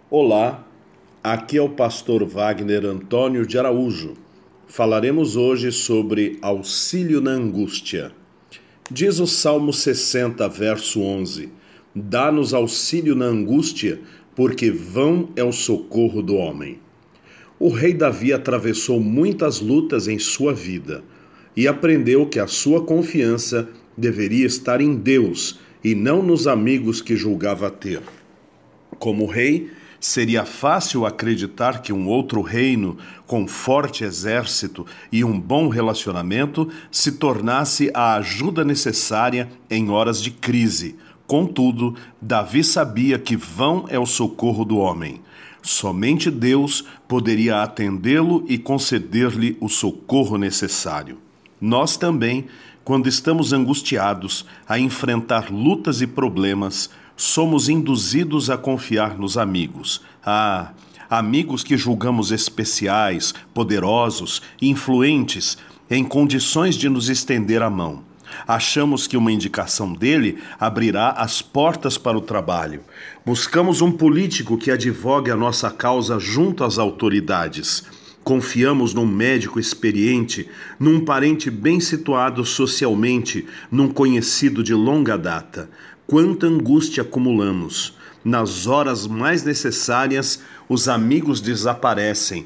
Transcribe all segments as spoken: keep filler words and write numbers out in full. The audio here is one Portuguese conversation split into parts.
Olá, aqui é o pastor Wagner Antônio de Araújo. Falaremos hoje sobre auxílio na angústia. Diz o Salmo sessenta, verso onze: Dá-nos auxílio na angústia, porque vão é o socorro do homem. O rei Davi atravessou muitas lutas em sua vida e aprendeu que a sua confiança deveria estar em Deus e não nos amigos que julgava ter. Como rei, seria fácil acreditar que um outro reino, com forte exército e um bom relacionamento, se tornasse a ajuda necessária em horas de crise. Contudo, Davi sabia que vão é o socorro do homem. Somente Deus poderia atendê-lo e conceder-lhe o socorro necessário. Nós também, quando estamos angustiados a enfrentar lutas e problemas, somos induzidos a confiar nos amigos. Ah, amigos que julgamos especiais, poderosos, influentes, em condições de nos estender a mão. Achamos que uma indicação dele abrirá as portas para o trabalho. Buscamos um político que advogue a nossa causa junto às autoridades. Confiamos num médico experiente, num parente bem situado socialmente, num conhecido de longa data. Quanta angústia acumulamos! Nas horas mais necessárias, os amigos desaparecem.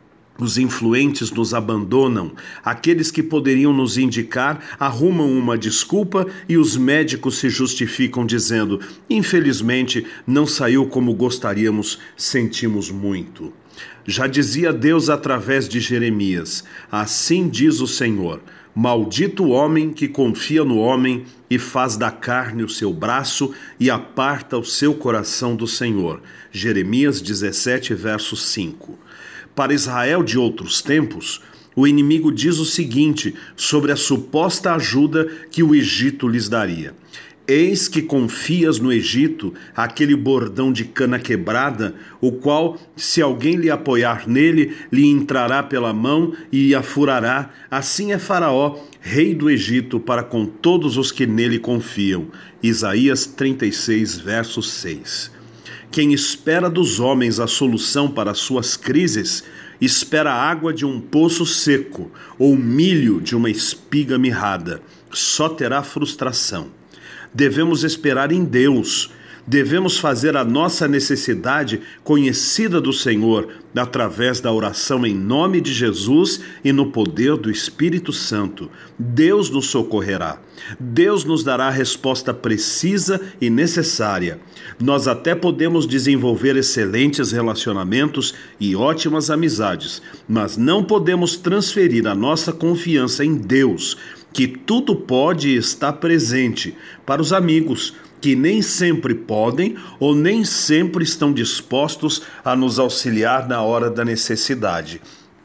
Os influentes nos abandonam, aqueles que poderiam nos indicar arrumam uma desculpa e os médicos se justificam dizendo: infelizmente não saiu como gostaríamos, sentimos muito. Já dizia Deus através de Jeremias: assim diz o Senhor, maldito o homem que confia no homem e faz da carne o seu braço e aparta o seu coração do Senhor. Jeremias dezessete, verso cinco. Para Israel de outros tempos, o inimigo diz o seguinte sobre a suposta ajuda que o Egito lhes daria: eis que confias no Egito, aquele bordão de cana quebrada, o qual, se alguém lhe apoiar nele, lhe entrará pela mão e a furará. Assim é Faraó, rei do Egito, para com todos os que nele confiam. Isaías trinta e seis, verso seis. Quem espera dos homens a solução para suas crises, espera a água de um poço seco ou milho de uma espiga mirrada. Só terá frustração. Devemos esperar em Deus. Devemos fazer a nossa necessidade conhecida do Senhor através da oração em nome de Jesus e no poder do Espírito Santo. Deus nos socorrerá. Deus nos dará a resposta precisa e necessária. Nós até podemos desenvolver excelentes relacionamentos e ótimas amizades, mas não podemos transferir a nossa confiança em Deus, que tudo pode e está presente, para os amigos, que nem sempre podem ou nem sempre estão dispostos a nos auxiliar na hora da necessidade.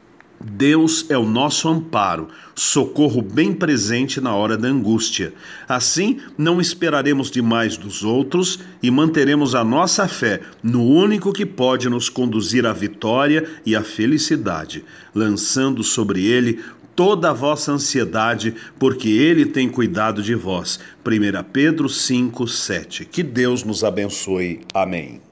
Deus é o nosso amparo, socorro bem presente na hora da angústia. Assim, não esperaremos demais dos outros e manteremos a nossa fé no único que pode nos conduzir à vitória e à felicidade, lançando sobre ele toda a vossa ansiedade, porque ele tem cuidado de vós. primeira Pedro cinco, sete. Que Deus nos abençoe. Amém.